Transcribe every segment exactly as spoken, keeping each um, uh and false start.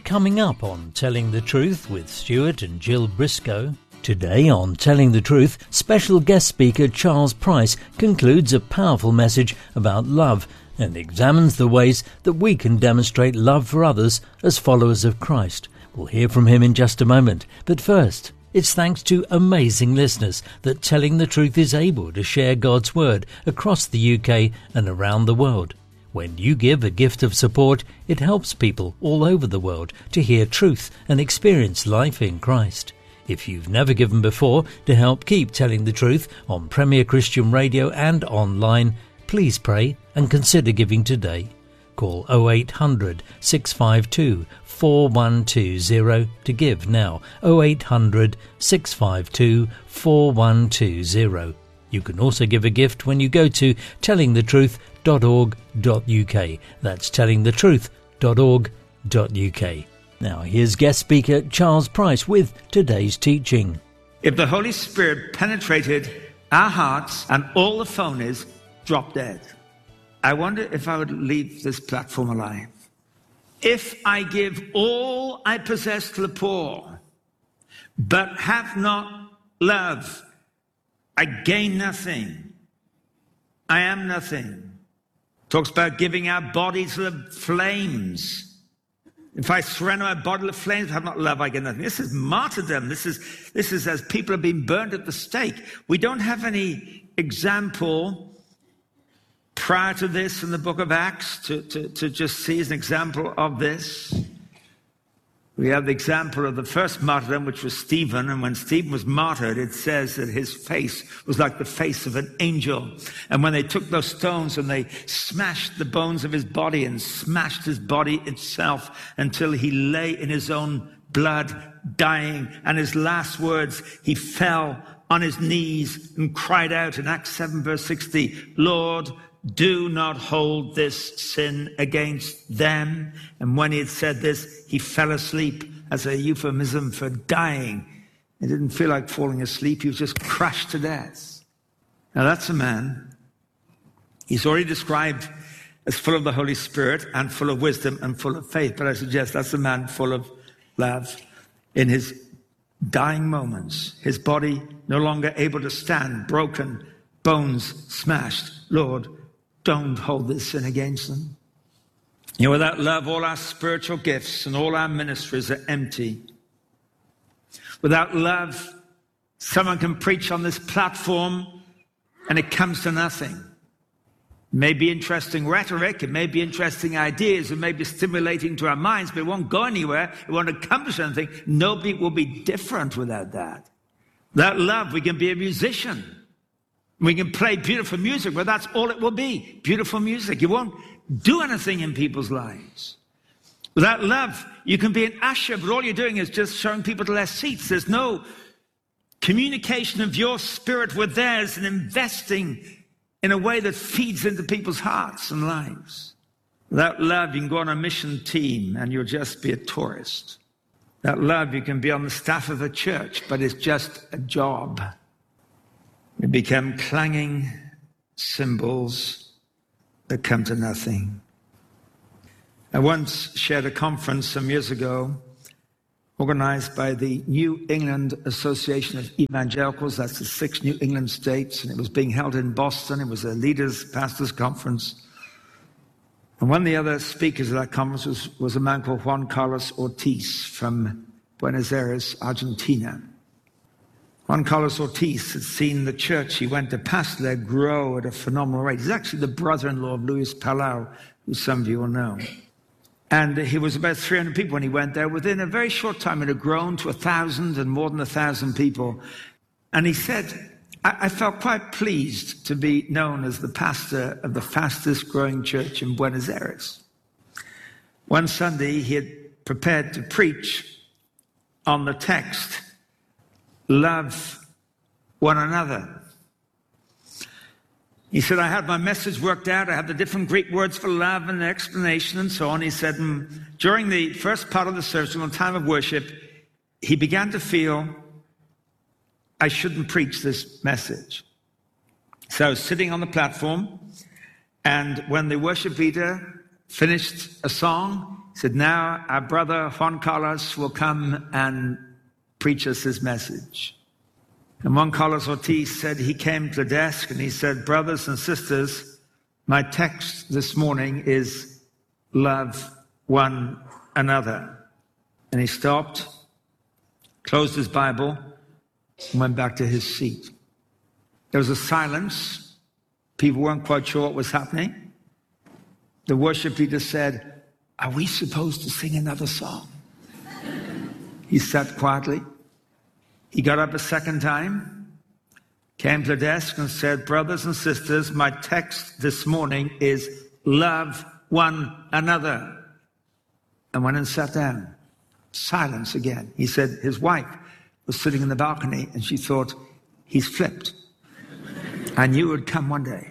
coming up on Telling the Truth with Stuart and Jill Briscoe. Today on Telling the Truth, special guest speaker Charles Price concludes a powerful message about love and examines the ways that we can demonstrate love for others as followers of Christ. We'll hear from him in just a moment, but first, it's thanks to amazing listeners that Telling the Truth is able to share God's Word across the U K and around the world. When you give a gift of support, it helps people all over the world to hear truth and experience life in Christ. If you've never given before to help keep Telling the Truth on Premier Christian Radio and online, please pray and consider giving today. Call oh eight hundred, six five two, four one two zero to give now. oh eight hundred, six five two, four one two zero. You can also give a gift when you go to telling the truth dot org dot U K. That's telling the truth dot org dot U K. Now here's guest speaker Charles Price with today's teaching. If the Holy Spirit penetrated our hearts and all the phonies dropped dead, I wonder if I would leave this platform alive. If I give all I possess to the poor, but have not love, I gain nothing. I am nothing. Talks about giving our body to the flames. If I surrender my body to the flames, have not love, I get nothing. This is martyrdom. This is, this is as people are being burned at the stake. We don't have any example prior to this in the book of Acts to, to, to just see as an example of this. We have the example of the first martyrdom, which was Stephen. And when Stephen was martyred, it says that his face was like the face of an angel. And when they took those stones and they smashed the bones of his body and smashed his body itself until he lay in his own blood, dying. And his last words, he fell on his knees and cried out in Acts seven verse sixty, Lord, do not hold this sin against them. And when he had said this, he fell asleep as a euphemism for dying. He didn't feel like falling asleep. He was just crushed to death. Now that's a man. He's already described as full of the Holy Spirit and full of wisdom and full of faith. But I suggest that's a man full of love. In his dying moments, his body no longer able to stand, broken, bones smashed. Lord, don't hold this sin against them. You know, without love, all our spiritual gifts and all our ministries are empty. Without love, someone can preach on this platform and it comes to nothing. It may be interesting rhetoric, it may be interesting ideas, it may be stimulating to our minds, but it won't go anywhere, it won't accomplish anything. Nobody will be different without that. Without love, we can be a musician. We can play beautiful music, but that's all it will be. Beautiful music. You won't do anything in people's lives. Without love, you can be an usher, but all you're doing is just showing people to their seats. There's no communication of your spirit with theirs and investing in a way that feeds into people's hearts and lives. Without love, you can go on a mission team and you'll just be a tourist. Without love, you can be on the staff of a church, but it's just a job. We become clanging cymbals that come to nothing. I once shared a conference some years ago organized by the New England Association of Evangelicals. That's the six New England states, and it was being held in Boston. It was a leaders, pastors conference. And one of the other speakers at that conference was, was a man called Juan Carlos Ortiz from Buenos Aires, Argentina. Juan Carlos Ortiz had seen the church he went to pastor there grow at a phenomenal rate. He's actually the brother-in-law of Luis Palau, who some of you will know. And he was about three hundred people when he went there. Within a very short time, it had grown to a thousand and more than a thousand people. And he said, I, I felt quite pleased to be known as the pastor of the fastest growing church in Buenos Aires. One Sunday, he had prepared to preach on the text, love one another. He said, I had my message worked out. I had the different Greek words for love and the explanation and so on. He said, mm, during the first part of the service, in the time of worship, he began to feel I shouldn't preach this message. So I was sitting on the platform, and when the worship leader finished a song, He said, now our brother Juan Carlos will come and preach us his message. And Juan Carlos Ortiz said he came to the desk and he said, brothers and sisters, my text this morning is love one another. And he stopped, closed his Bible, and went back to his seat. There was a silence. People weren't quite sure what was happening. The worship leader said, are we supposed to sing another song? He sat quietly. He got up a second time, came to the desk and said, brothers and sisters, my text this morning is love one another. And went and sat down. Silence again. He said his wife was sitting in the balcony and she thought, he's flipped. I knew it would come one day.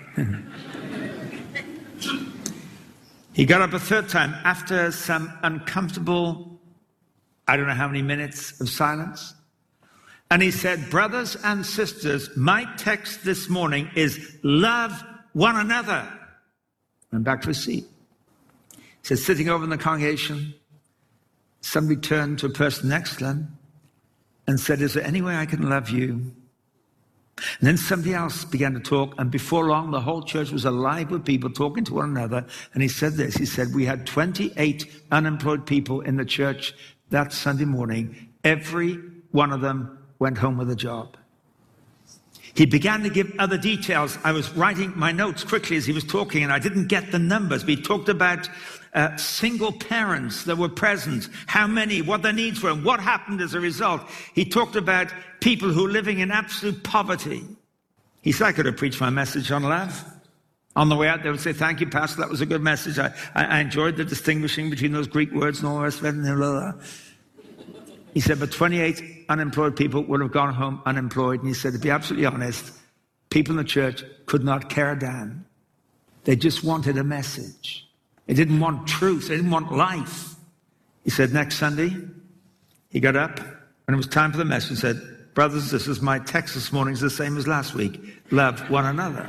He got up a third time after some uncomfortable, I don't know how many minutes of silence. And he said, brothers and sisters, my text this morning is love one another. Went back to his seat. He said, sitting over in the congregation, somebody turned to a person next to him and said, is there any way I can love you? And then somebody else began to talk, and before long, the whole church was alive with people talking to one another. And he said this, he said, we had twenty-eight unemployed people in the church that Sunday morning. Every one of them went home with a job. He began to give other details. I was writing my notes quickly as he was talking, and I didn't get the numbers. But he talked about uh, single parents that were present, how many, what their needs were, and what happened as a result. He talked about people who were living in absolute poverty. He said, I could have preached my message on love. On the way out, they would say, thank you, Pastor, that was a good message. I, I, I enjoyed the distinguishing between those Greek words and all the rest of it. Blah, blah, blah. He said, but twenty-eight unemployed people would have gone home unemployed. And he said, to be absolutely honest, people in the church could not care a damn. They just wanted a message. They didn't want truth. They didn't want life. He said, next Sunday, he got up, and it was time for the message. He said, brothers and sisters, my text this morning is the same as last week. Love one another.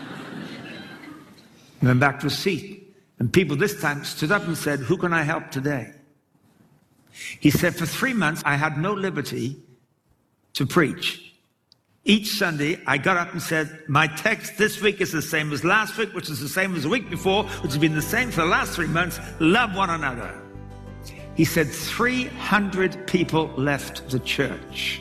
He went back to his seat. And people this time stood up and said, who can I help today? He said, for three months, I had no liberty to preach. Each Sunday, I got up and said, my text this week is the same as last week, which is the same as the week before, which has been the same for the last three months. Love one another. He said, three hundred people left the church.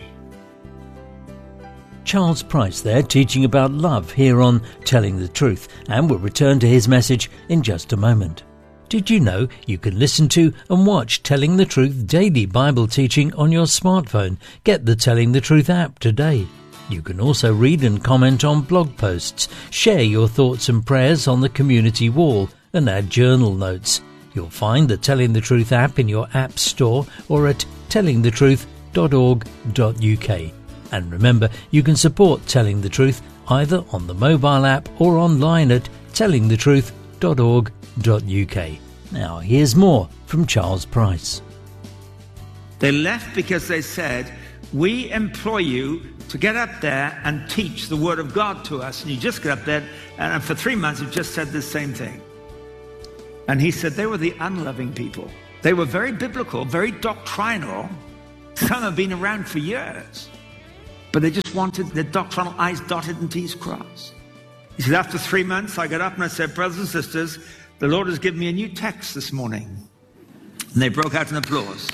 Charles Price there, teaching about love here on Telling the Truth, and we'll return to his message in just a moment. Did you know you can listen to and watch Telling the Truth daily Bible teaching on your smartphone? Get the Telling the Truth app today. You can also read and comment on blog posts, share your thoughts and prayers on the community wall, and add journal notes. You'll find the Telling the Truth app in your app store or at telling the truth dot org dot U K. And remember, you can support Telling the Truth either on the mobile app or online at telling the truth dot org dot U K. Now here's more from Charles Price. They left because they said, we employ you to get up there and teach the Word of God to us. And you just get up there, and for three months you've just said the same thing. And he said they were the unloving people. They were very biblical, very doctrinal. Some have been around for years. But they just wanted their doctrinal I's dotted and T's crossed. He said, after three months, I got up and I said, brothers and sisters, the Lord has given me a new text this morning. And they broke out in applause.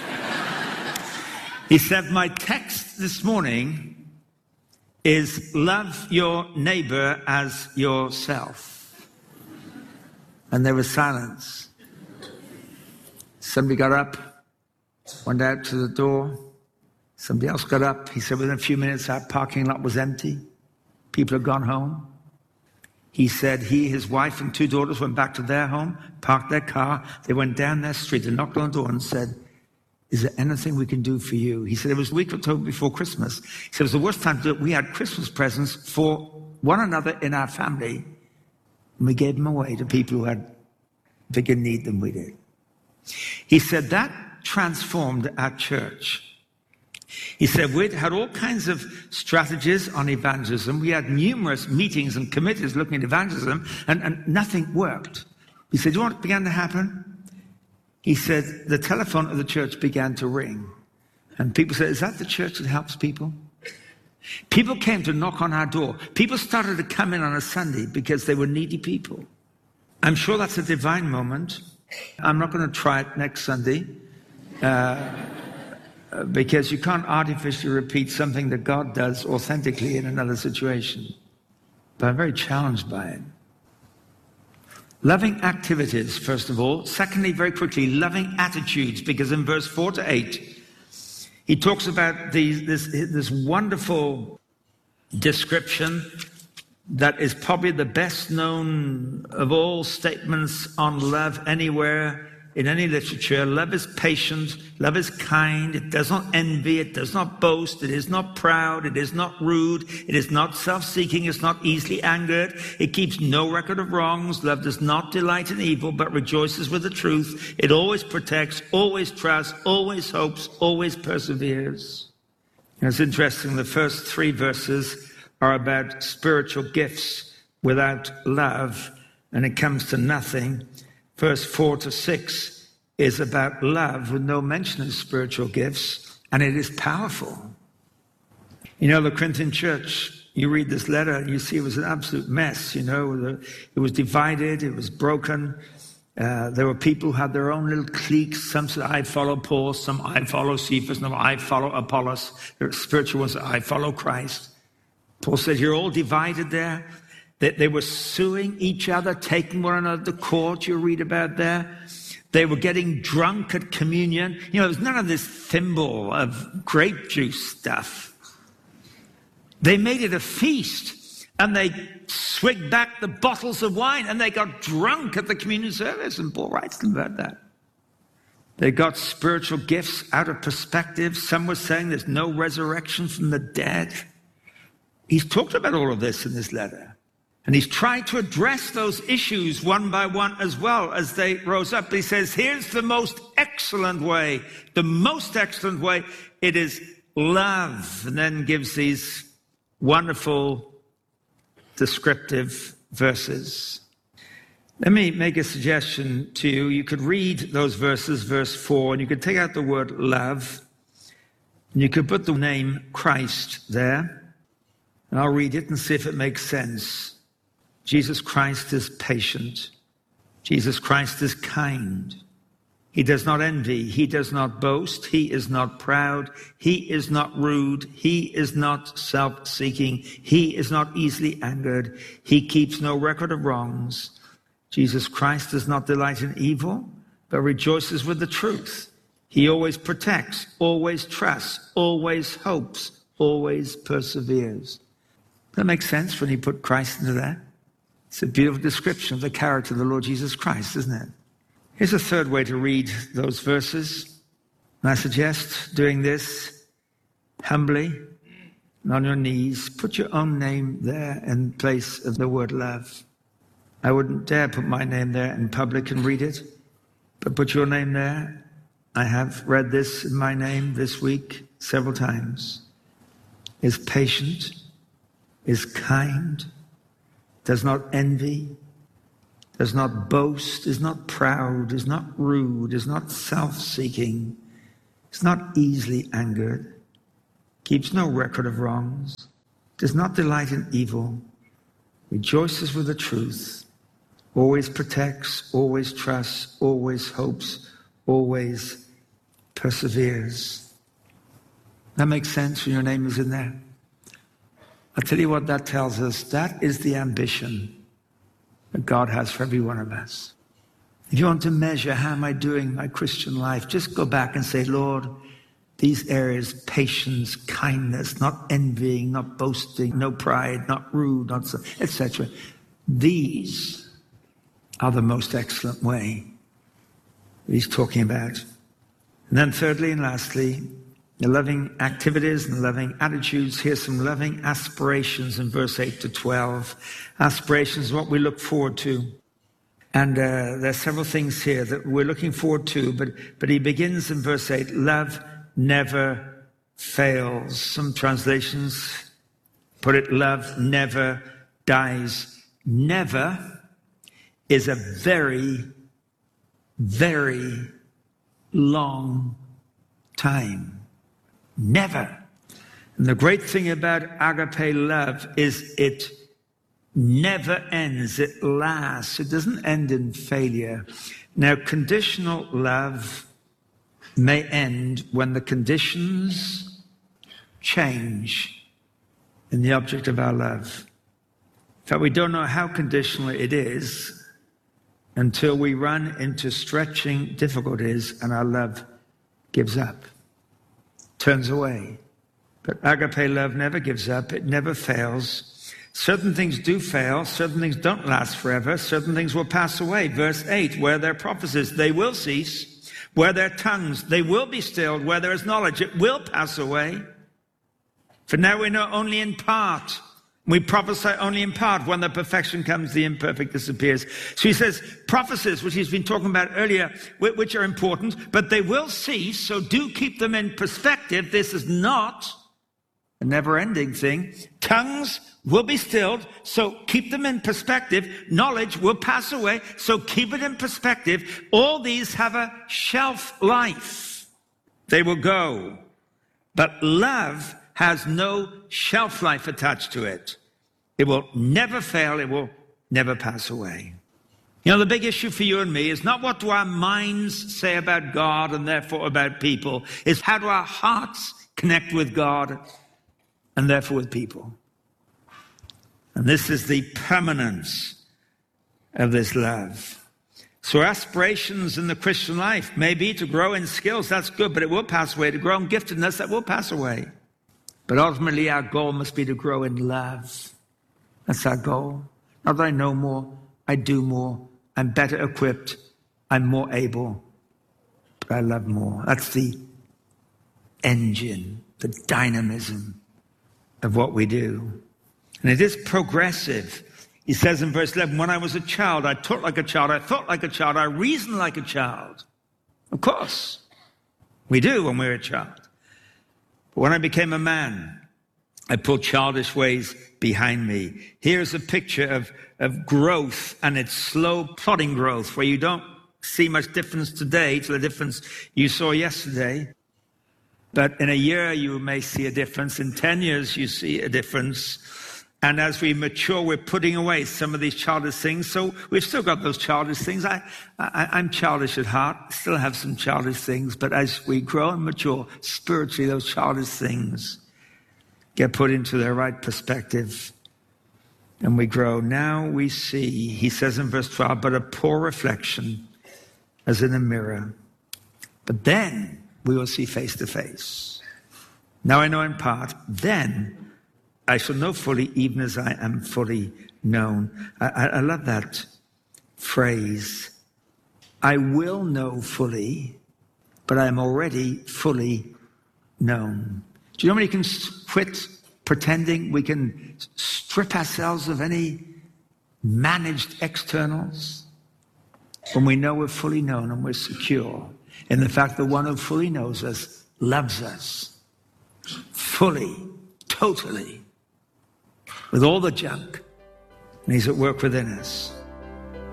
He said, my text this morning is love your neighbor as yourself. And there was silence. Somebody got up, went out to the door. Somebody else got up. He said, within a few minutes, our parking lot was empty. People had gone home. He said he, his wife, and two daughters went back to their home, parked their car. They went down their street and knocked on the door and said, is there anything we can do for you? He said it was a week or two before Christmas. He said it was the worst time to do it. We had Christmas presents for one another in our family, and we gave them away to people who had bigger need than we did. He said that transformed our church. He said we had all kinds of strategies on evangelism. We had numerous meetings and committees looking at evangelism, and, and nothing worked. He said, do you know what began to happen? He said, the telephone of the church began to ring. And people said, is that the church that helps people? People came to knock on our door. People started to come in on a Sunday because they were needy people. I'm sure that's a divine moment. I'm not going to try it next Sunday uh, because you can't artificially repeat something that God does authentically in another situation. But I'm very challenged by it. Loving activities, first of all. Secondly, very quickly, loving attitudes, because in verse four to eight, he talks about these, this, this wonderful description that is probably the best known of all statements on love anywhere in any literature. Love is patient, love is kind, it does not envy, it does not boast, it is not proud, it is not rude, it is not self-seeking, it's not easily angered, it keeps no record of wrongs. Love does not delight in evil, but rejoices with the truth. It always protects, always trusts, always hopes, always perseveres. And it's interesting, the first three verses are about spiritual gifts without love, and it comes to nothing. Verse four to six is about love with no mention of spiritual gifts, and it is powerful. You know, the Corinthian church, you read this letter and you see it was an absolute mess, you know. It was divided, it was broken. Uh, there were people who had their own little cliques. Some said, I follow Paul, some I follow Cephas, some I follow Apollos. There were spiritual ones, I follow Christ. Paul said, you're all divided there. They, they were suing each other, taking one another to court, you read about there. They were getting drunk at communion. You know, there was none of this thimble of grape juice stuff. They made it a feast, and they swigged back the bottles of wine, and they got drunk at the communion service, and Paul writes them about that. They got spiritual gifts out of perspective. Some were saying there's no resurrection from the dead. He's talked about all of this in this letter. And he's tried to address those issues one by one as well as they rose up. He says, here's the most excellent way. The most excellent way, it is love. And then gives these wonderful descriptive verses. Let me make a suggestion to you. You could read those verses, verse four, and you could take out the word love, and you could put the name Christ there. And I'll read it and see if it makes sense. Jesus Christ is patient. Jesus Christ is kind. He does not envy. He does not boast. He is not proud. He is not rude. He is not self-seeking. He is not easily angered. He keeps no record of wrongs. Jesus Christ does not delight in evil, but rejoices with the truth. He always protects, always trusts, always hopes, always perseveres. That makes sense when you put Christ into that. It's a beautiful description of the character of the Lord Jesus Christ, isn't it? Here's a third way to read those verses. And I suggest doing this humbly and on your knees. Put your own name there in place of the word love. I wouldn't dare put my name there in public and read it, but put your name there. I have read this in my name this week several times. Is patient, is kind, does not envy, does not boast, is not proud, is not rude, is not self-seeking, is not easily angered, keeps no record of wrongs, does not delight in evil, rejoices with the truth, always protects, always trusts, always hopes, always perseveres. That makes sense when your name is in there. I'll tell you what that tells us. That is the ambition that God has for every one of us. If you want to measure how am I doing my Christian life, just go back and say, Lord, these areas, patience, kindness, not envying, not boasting, no pride, not rude, not so, et cetera. These are the most excellent way that he's talking about. And then thirdly and lastly, the loving activities and loving attitudes. Here's some loving aspirations in verse eight to twelve. Aspirations, what we look forward to. And uh, there's several things here that we're looking forward to, but, but he begins in verse eight, love never fails. Some translations put it, love never dies. Never is a very, very long time. Never. And the great thing about agape love is it never ends. It lasts. It doesn't end in failure. Now, conditional love may end when the conditions change in the object of our love. In fact, we don't know how conditional it is until we run into stretching difficulties and our love gives up, turns away. But agape love never gives up. It never fails. Certain things do fail. Certain things don't last forever. Certain things will pass away. Verse eight, where there are prophecies, they will cease. Where there are tongues, they will be stilled. Where there is knowledge, it will pass away. For now we know only in part. We prophesy only in part. When the perfection comes, the imperfect disappears. So he says, prophecies, which he's been talking about earlier, which are important, but they will cease, so do keep them in perspective. This is not a never-ending thing. Tongues will be stilled, so keep them in perspective. Knowledge will pass away, so keep it in perspective. All these have a shelf life. They will go. But love has no shelf life attached to it. It will never fail. It will never pass away. You know, the big issue for you and me is not what do our minds say about God and therefore about people. It's how do our hearts connect with God and therefore with people. And this is the permanence of this love. So aspirations in the Christian life may be to grow in skills. That's good, but it will pass away. To grow in giftedness, that will pass away. But ultimately, our goal must be to grow in love. That's our goal. Not that I know more, I do more, I'm better equipped, I'm more able, but I love more. That's the engine, the dynamism of what we do. And it is progressive. He says in verse eleven, when I was a child, I talked like a child, I thought like a child, I reasoned like a child. Of course, we do when we're a child. But when I became a man, I put childish ways behind me. Here's a picture of, of growth, and it's slow plodding growth, where you don't see much difference today to the difference you saw yesterday. But in a year, you may see a difference. In ten years, you see a difference. And as we mature, we're putting away some of these childish things. So we've still got those childish things. I, I, I'm childish at heart, still have some childish things. But as we grow and mature spiritually, those childish things get put into their right perspective. And we grow. Now we see, he says in verse twelve, but a poor reflection as in a mirror. But then we will see face to face. Now I know in part, then I shall know fully, even as I am fully known. I, I, I love that phrase. I will know fully, but I am already fully known. Do you know when you can quit pretending? We can strip ourselves of any managed externals when we know we're fully known and we're secure in the fact that one who fully knows us loves us fully, totally, with all the junk, and he's at work within us.